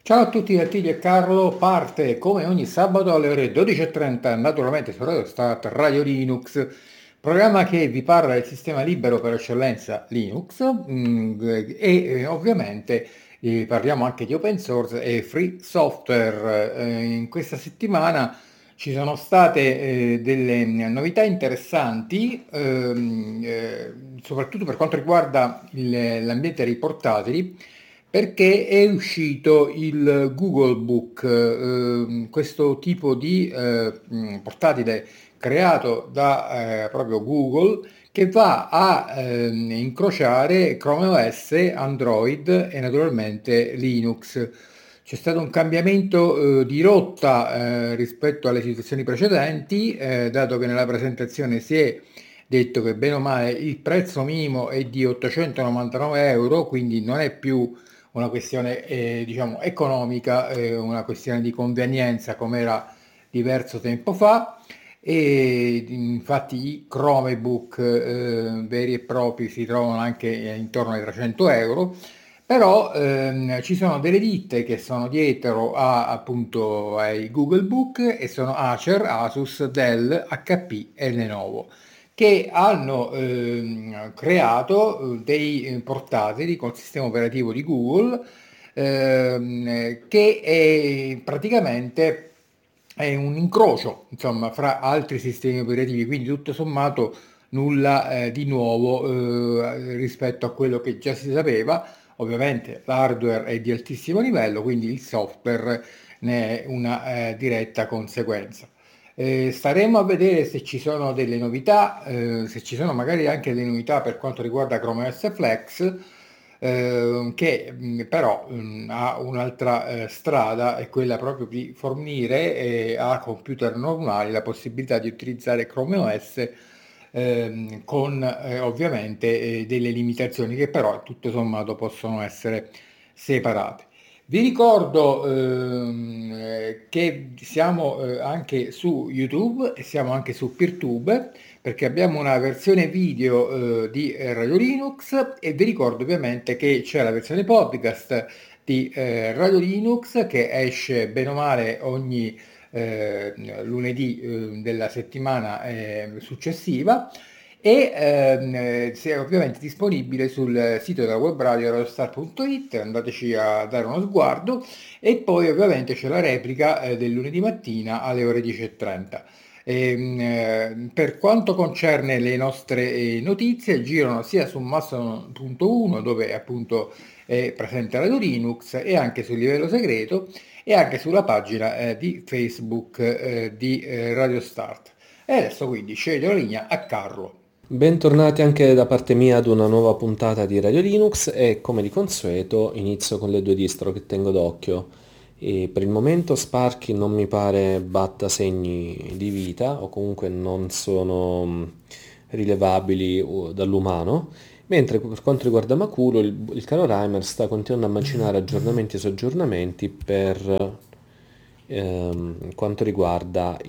Ciao a tutti, da Attilio e Carlo parte come ogni sabato alle ore 12:30, naturalmente su Radio Start, Radio Linux, programma che vi parla del sistema libero per eccellenza Linux ovviamente parliamo anche di open source e free software. In questa settimana ci sono state delle novità interessanti, soprattutto per quanto riguarda l'ambiente dei portatili perché è uscito il Google Book, questo tipo di portatile creato da proprio Google che va a incrociare Chrome OS, Android e naturalmente Linux. C'è stato un cambiamento di rotta rispetto alle situazioni precedenti, dato che nella presentazione si è detto che bene o male il prezzo minimo è di 899 euro, quindi non è più una questione diciamo economica, una questione di convenienza come era diverso tempo fa. E infatti i Chromebook veri e propri si trovano anche intorno ai 300 euro, però ci sono delle ditte che sono dietro appunto ai Google Book e sono Acer, Asus, Dell, HP e Lenovo che hanno creato dei portatili col sistema operativo di Google che è praticamente è un incrocio, insomma, fra altri sistemi operativi, quindi tutto sommato nulla di nuovo rispetto a quello che già si sapeva. Ovviamente l'hardware è di altissimo livello, quindi il software ne è una diretta conseguenza. Staremo a vedere se ci sono delle novità, se ci sono magari anche delle novità per quanto riguarda Chrome OS Flex, che però ha un'altra strada, è quella proprio di fornire a computer normali la possibilità di utilizzare Chrome OS con ovviamente delle limitazioni che però tutto sommato possono essere separate. Vi ricordo che siamo anche su YouTube e siamo anche su PeerTube perché abbiamo una versione video di Radio Linux e vi ricordo ovviamente che c'è la versione podcast di Radio Linux che esce bene o male ogni lunedì della settimana successiva e se è ovviamente disponibile sul sito della web radio radiostar.it, andateci a dare uno sguardo e poi ovviamente c'è la replica del lunedì mattina alle ore 10:30. Per quanto concerne le nostre notizie, girano sia su Mastodon.1 dove appunto è presente Radio Linux e anche sul livello segreto e anche sulla pagina di Facebook di Radio Start. E adesso quindi sceglio la linea a Carlo. Bentornati anche da parte mia ad una nuova puntata di Radio Linux e come di consueto inizio con le due distro che tengo d'occhio. E per il momento Sparky non mi pare batta segni di vita o comunque non sono rilevabili dall'umano, mentre per quanto riguarda Maculo il caro Reimer sta continuando a macinare aggiornamenti su aggiornamenti per quanto riguarda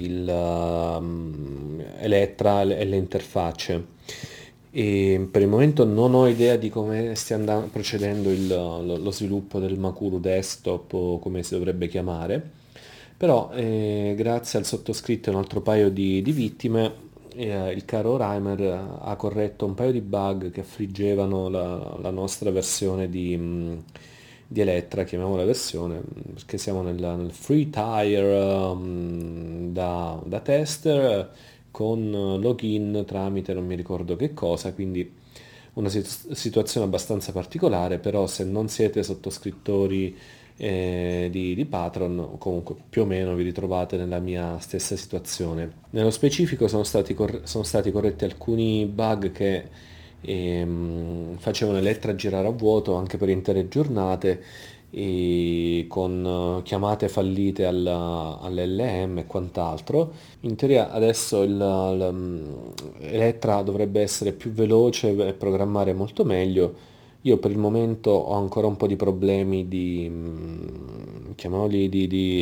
Electra e le interfacce. E per il momento non ho idea di come stia procedendo lo sviluppo del Makuru desktop o come si dovrebbe chiamare, però grazie al sottoscritto e un altro paio di vittime il caro Reimer ha corretto un paio di bug che affliggevano la nostra versione di Electra, chiamiamola versione, perché siamo nel free tire da tester con login tramite non mi ricordo che cosa, quindi una situazione abbastanza particolare, però se non siete sottoscrittori di Patreon, comunque più o meno vi ritrovate nella mia stessa situazione. Nello specifico sono stati corretti alcuni bug che facevano Electra girare a vuoto anche per intere giornate e con chiamate fallite all'LM e quant'altro. In teoria adesso Electra dovrebbe essere più veloce e programmare molto meglio. Io per il momento ho ancora un po' di problemi chiamiamoli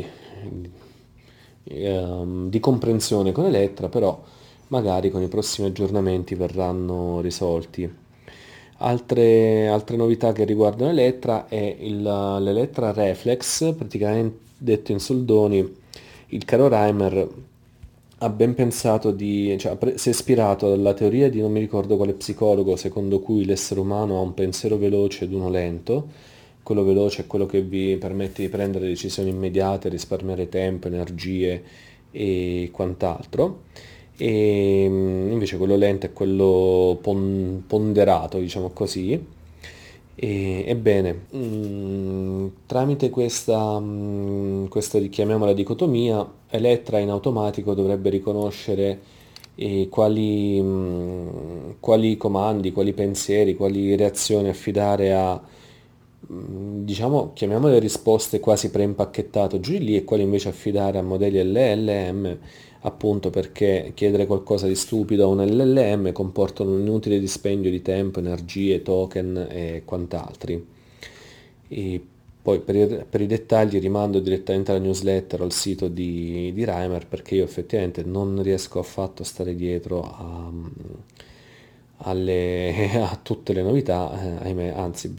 di comprensione con Electra, però magari con i prossimi aggiornamenti verranno risolti. Altre novità che riguardano Elettra è l'Elettra Reflex, praticamente detto in soldoni, il caro Reimer ha ben pensato cioè, si è ispirato alla teoria di non mi ricordo quale psicologo, secondo cui l'essere umano ha un pensiero veloce ed uno lento. Quello veloce è quello che vi permette di prendere decisioni immediate, risparmiare tempo, energie e quant'altro. E invece quello lento è quello ponderato, diciamo così. Ebbene, tramite questa chiamiamola dicotomia, Elettra in automatico dovrebbe riconoscere quali comandi, quali pensieri, quali reazioni affidare a, diciamo, chiamiamole risposte quasi preimpacchettate giù di lì e quali invece affidare a modelli LLM, appunto perché chiedere qualcosa di stupido a un LLM comporta un inutile dispendio di tempo, energie, token e quant'altri. E poi per i dettagli rimando direttamente alla newsletter o al sito di Reimer perché io effettivamente non riesco affatto a stare dietro a tutte le novità, ahimè, anzi,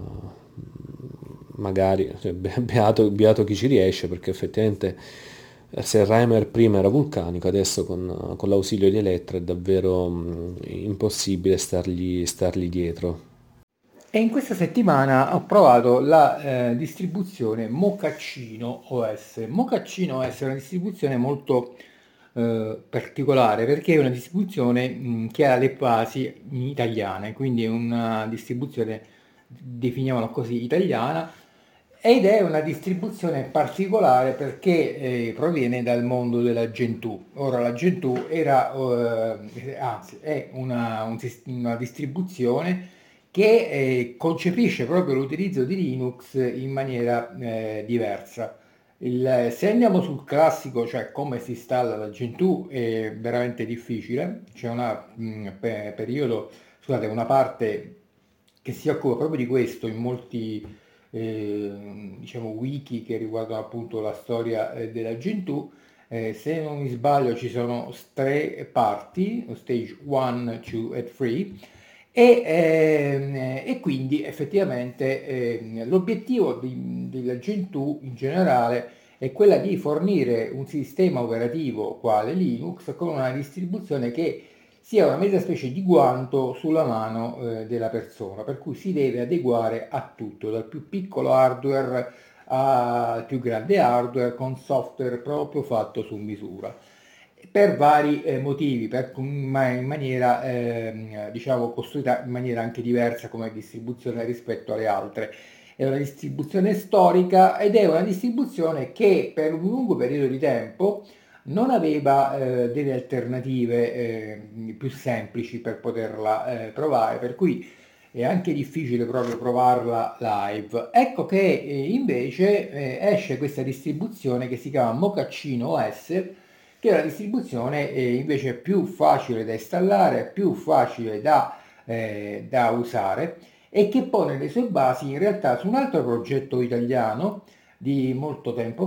magari, cioè, beato chi ci riesce perché effettivamente se Reimer prima era vulcanico, adesso con l'ausilio di Elettra è davvero impossibile stargli dietro. E in questa settimana ho provato la distribuzione Mochaccino OS. Mochaccino OS è una distribuzione molto particolare perché è una distribuzione che ha le basi italiane, quindi è una distribuzione, definiamola così, italiana, ed è una distribuzione particolare perché proviene dal mondo della Gentoo. Ora la Gentoo anzi, è una distribuzione che concepisce proprio l'utilizzo di Linux in maniera diversa. Se andiamo sul classico, cioè come si installa la Gentoo, è veramente difficile. C'è una parte che si occupa proprio di questo in molti diciamo, wiki che riguardano appunto la storia della Gentoo. Se non mi sbaglio ci sono tre parti, stage 1, 2 e 3, e quindi effettivamente l'obiettivo della Gentoo in generale è quella di fornire un sistema operativo quale Linux con una distribuzione che sia una mezza specie di guanto sulla mano della persona, per cui si deve adeguare a tutto, dal più piccolo hardware al più grande hardware con software proprio fatto su misura per vari motivi, in maniera diciamo costruita in maniera anche diversa come distribuzione rispetto alle altre. È una distribuzione storica ed è una distribuzione che per un lungo periodo di tempo non aveva delle alternative più semplici per poterla provare, per cui è anche difficile proprio provarla live. Ecco che invece esce questa distribuzione che si chiama Mochaccino OS, che è una distribuzione invece più facile da installare, più facile da usare e che pone le sue basi in realtà su un altro progetto italiano di molto tempo